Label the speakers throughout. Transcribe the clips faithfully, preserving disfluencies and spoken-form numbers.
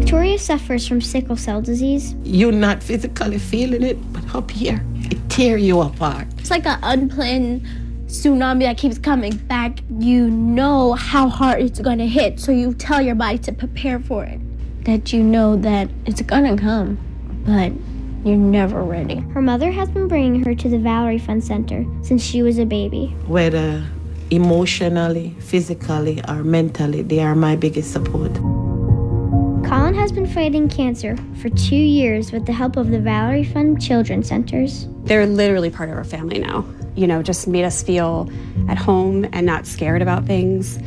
Speaker 1: Victoria suffers from sickle cell disease.
Speaker 2: You're not physically feeling it, but up here, it tears you apart.
Speaker 1: It's like an unplanned tsunami that keeps coming back. You know how hard it's going to hit, so you tell your body to prepare for it. That you know that it's going to come, but you're never ready. Her mother has been bringing her to the Valerie Fund Center since she was a baby.
Speaker 2: Whether emotionally, physically, or mentally, they are my biggest support.
Speaker 1: Colin has been fighting cancer for two years with the help of the Valerie Fund Children's Centers.
Speaker 3: They're literally part of our family now. You know, just made us feel at home and not scared about things.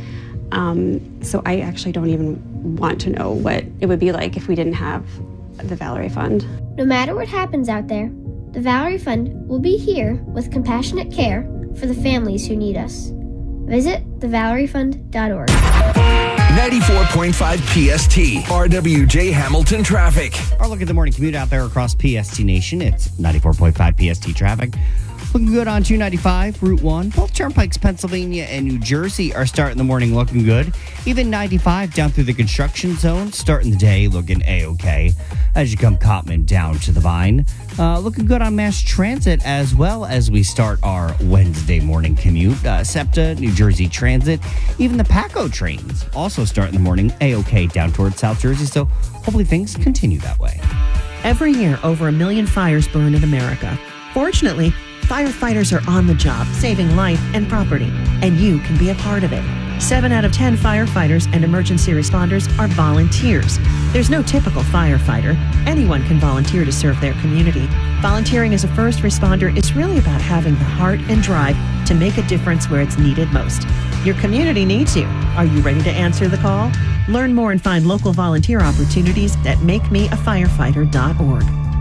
Speaker 3: Um, so I actually don't even want to know what it would be like if we didn't have the Valerie Fund.
Speaker 1: No matter what happens out there, the Valerie Fund will be here with compassionate care for the families who need us. Visit the valerie fund dot org.
Speaker 4: ninety-four point five P S T, R W J Hamilton traffic.
Speaker 5: Our look at the morning commute out there across P S T Nation. It's ninety-four point five P S T traffic. Looking good on two ninety-five, Route one. Both turnpikes, Pennsylvania and New Jersey, are starting the morning looking good. Even ninety-five down through the construction zone, starting the day looking A-OK. As you come Cottman down to the Vine. Uh, looking good on mass transit as well as we start our Wednesday morning commute. Uh, SEPTA, New Jersey Transit, even the PACO trains also starting the morning A-OK down towards South Jersey. So hopefully things continue that way.
Speaker 6: Every year, over a million fires burn in America. Fortunately, firefighters are on the job, saving life and property, and you can be a part of it. Seven out of ten firefighters and emergency responders are volunteers. There's no typical firefighter. Anyone can volunteer to serve their community. Volunteering as a first responder is really about having the heart and drive to make a difference where it's needed most. Your community needs you. Are you ready to answer the call? Learn more and find local volunteer opportunities at make me a firefighter dot org.